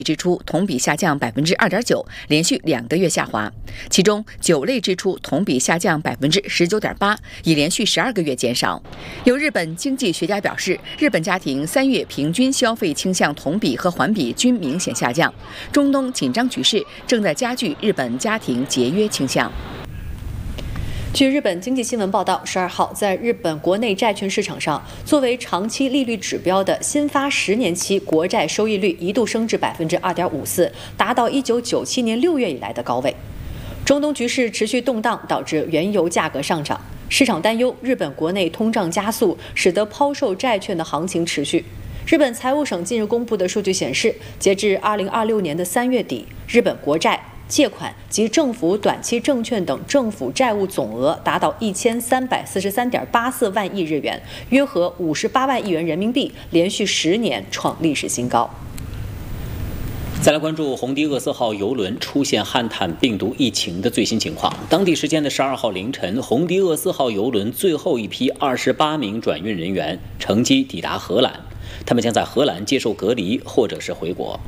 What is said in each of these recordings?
支出同比下降2.9%，连续2个月下滑。其中，酒类支出同比下降19.8%，已连续12个月减少。有日本经济学家表示，日本家庭3月平均消费倾向同比和环比均明显下降。中东紧张局势正在加剧日本家庭节约倾向。 据日本经济新闻报道，12号在日本国内债券市场上，作为长期利率指标的新发10年期国债收益率一度升至2.54%，达到1997年6月以来的高位。中东局势持续动荡，导致原油价格上涨。市场担忧日本国内通胀加速，使得抛售债券的行情持续。日本财务省近日公布的数据显示，截至2026年的3月底，日本国债、借款及政府短期证券等政府债务总额达到1343.84万亿日元，约合58万亿元人民币，连续10年创历史新高。 再来关注红迪厄斯号邮轮出现汉坦病毒疫情的最新情况。当地时间的12号凌晨，红迪厄斯号邮轮最后一批28名转运人员乘机抵达荷兰，他们将在荷兰接受隔离或者是回国。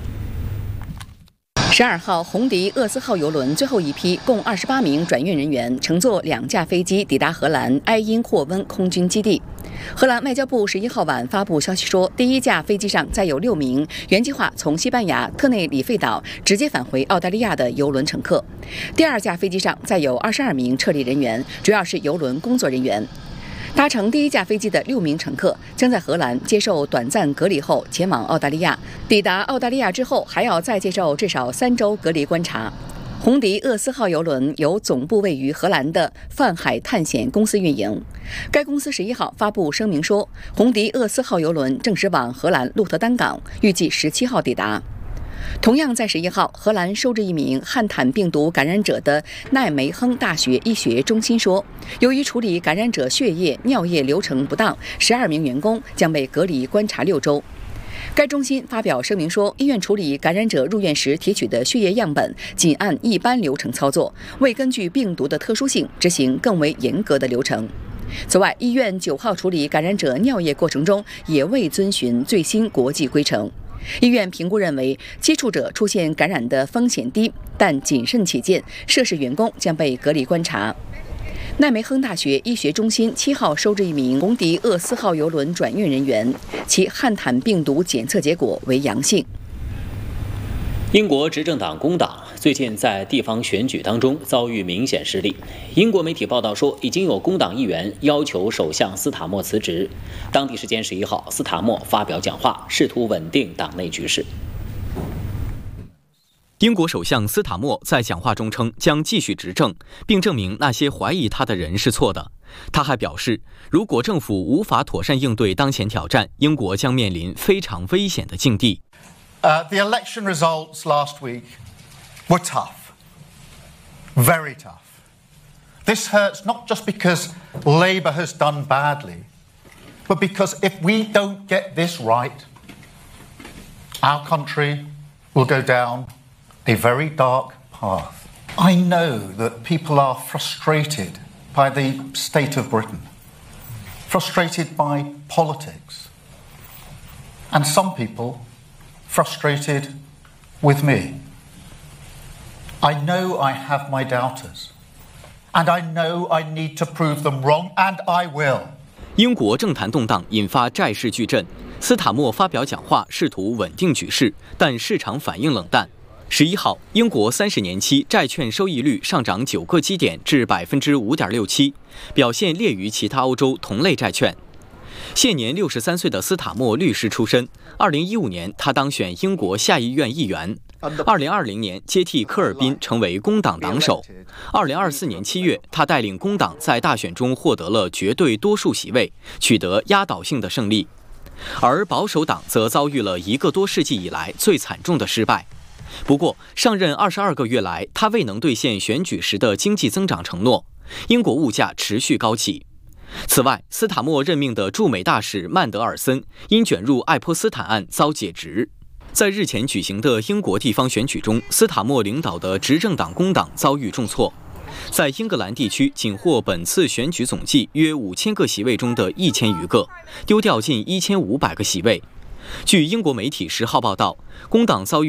12号，红迪厄斯号邮轮最后一批共28名转运人员乘坐2架飞机抵达荷兰埃因霍温空军基地。荷兰外交部11号晚发布消息说，第1架飞机上载有6名原计划从西班牙特内里费岛直接返回澳大利亚的邮轮乘客，第2架飞机上载有22名撤离人员，主要是邮轮工作人员。搭乘第1架飞机的6名乘客将在荷兰接受短暂隔离后前往澳大利亚，抵达澳大利亚之后还要再接受至少3周隔离观察。红迪厄斯号邮轮由总部位于荷兰的泛海探险公司运营。该公司11号发布声明说，红迪厄斯号邮轮正驶往荷兰鹿特丹港，预计17号抵达。同样在11号，荷兰收治一名汉坦病毒感染者的奈梅亨大学医学中心说，由于处理感染者血液、尿液流程不当，12名员工将被隔离观察6周。该中心发表声明说，医院处理感染者入院时提取的血液样本仅按一般流程操作，未根据病毒的特殊性执行更为严格的流程。此外，医院9号处理感染者尿液过程中也未遵循最新国际规程。医院评估认为，接触者出现感染的风险低，但谨慎起见，涉事员工将被隔离观察。奈梅亨大学医学中心7号收治一名红迪厄斯号邮轮转运人员，其汉坦病毒检测结果为阳性。 英国执政党工党最近在地方选举当中遭遇明显失利。英国媒体报道说，已经有工党议员要求首相斯塔默辞职。当地时间11号，斯塔默发表讲话，试图稳定党内局势。 英国首相斯塔默在讲话中称将继续执政，并证明那些怀疑他的人是错的。他还表示，如果政府无法妥善应对当前挑战，英国将面临非常危险的境地。 The election results last week were tough, very tough. This hurts not just because Labour has done badly, but because if we don't get this right, our country will go down a very dark path. I know that people are frustrated by the state of Britain, frustrated by politics, and some people frustrated with me. I know I have my doubters, and I know I need to prove them wrong, and I will. 英国政坛动荡，引发债市巨震。斯塔默发表讲话，试图稳定局势，但市场反应冷淡。11号，英国30年期债券收益率上涨9个基点至5.67%，表现劣于其他欧洲同类债券。现年63岁的斯塔默律师出身，2015年他当选英国下议院议员，2020年接替科尔宾成为工党党首，2024年7月他带领工党在大选中获得了绝对多数席位，取得压倒性的胜利。而保守党则遭遇了1个多世纪以来最惨重的失败。不过，上任22个月来，他未能兑现选举时的经济增长承诺，英国物价持续高企。此外，斯塔默任命的驻美大使曼德尔森因卷入爱泼斯坦案遭解职。在日前举行的英国地方选举中，斯塔默领导的执政党工党遭遇重挫，在英格兰地区仅获本次选举总计约5000个席位中的1000余个，丢掉近1500个席位。 据英国媒体10号报道，工党遭遇